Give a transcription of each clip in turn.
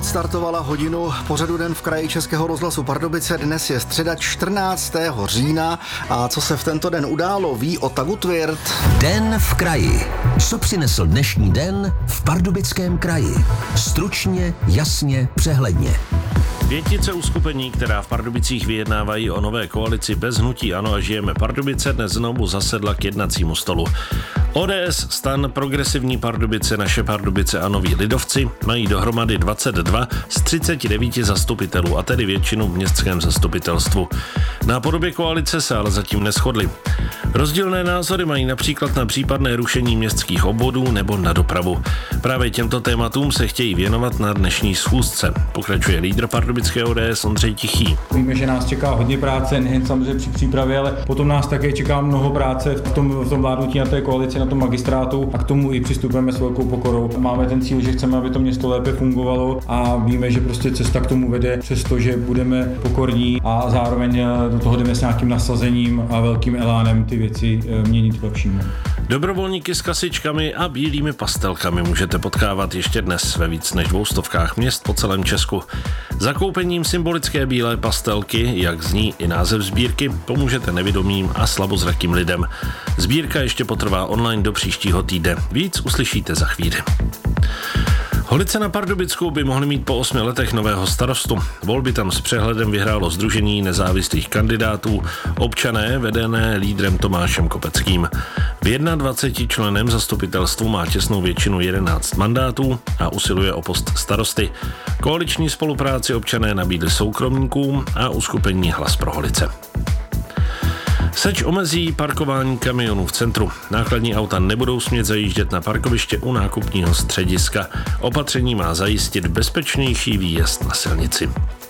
odstartovala hodinu pořadu Den v kraji Českého rozhlasu Pardubice. Dnes je středa 14. října a co se v tento den událo, ví o Tagu Tvirt. Den v kraji. Co přinesl dnešní den v Pardubickém kraji? Stručně, jasně, přehledně. Pětice uskupení, která v Pardubicích vyjednávají o nové koalici bez hnutí ANO a Žijeme Pardubice, dnes znovu zasedla k jednacímu stolu. ODS, STAN, Progresivní Pardubice, Naše Pardubice a Noví lidovci mají dohromady 22 z 39 zastupitelů, a tedy většinu v městském zastupitelstvu. Na podobě koalice se ale zatím neshodli. Rozdílné názory mají například na případné rušení městských obvodů nebo na dopravu. Právě těmto tématům se chtějí věnovat na dnešní schůzce. Pokračuje lídr pardubické ODS Ondřej Tichý. Víme, že nás čeká hodně práce, nejen samozřejmě při přípravě, ale potom nás také čeká mnoho práce v tom vládnutí na té koalici, na tom magistrátu, a k tomu i přistupujeme s velkou pokorou. Máme ten cíl, že chceme, aby to město lépe fungovalo, a víme, že prostě cesta k tomu vede, přestože budeme pokorní a zároveň do toho jdeme s nějakým nasazením a velkým elánem ty věci měnit k lepšímu. Dobrovolníky s kasičkami a bílými pastelkami můžete potkávat ještě dnes ve víc než 200 měst po celém Česku. Zakoupením symbolické bílé pastelky, jak zní i název sbírky, pomůžete nevidomým a slabozrakým lidem. Sbírka ještě potrvá online do příštího týdne. Víc uslyšíte za chvíli. Holice na Pardubicku by mohly mít po 8 letech nového starostu. Volby tam s přehledem vyhrálo Sdružení nezávislých kandidátů Občané, vedené lídrem Tomášem Kopeckým. V 21 členem zastupitelstvu má těsnou většinu 11 mandátů a usiluje o post starosty. Koaliční spolupráci Občané nabídli soukromníkům a uskupení Hlas pro Holice. Seč omezí parkování kamionů v centru. Nákladní auta nebudou smět zajíždět na parkoviště u nákupního střediska. Opatření má zajistit bezpečnější výjezd na silnici.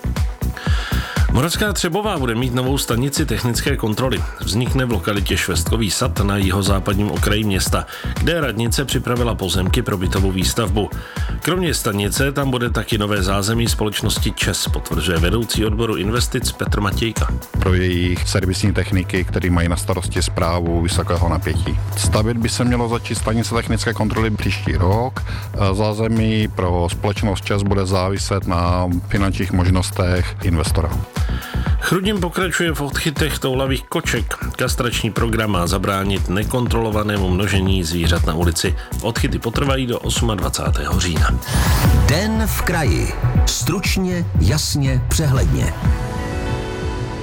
Moravská Třebová bude mít novou stanici technické kontroly. Vznikne v lokalitě Švestkový sad na jihozápadním okraji města, kde radnice připravila pozemky pro bytovou výstavbu. Kromě stanice tam bude taky nové zázemí společnosti ČES, potvrzuje vedoucí odboru investic Petr Matějka. Pro jejich servisní techniky, které mají na starosti správu vysokého napětí. Stavět by se mělo začít stanice technické kontroly příští rok. Zázemí pro společnost ČES bude záviset na finančních možnostech investora. Chrudim pokračuje v odchytech toulavých koček. Kastrační program má zabránit nekontrolovanému množení zvířat na ulici. Odchyty potrvají do 28. října. Den v kraji. Stručně, jasně, přehledně.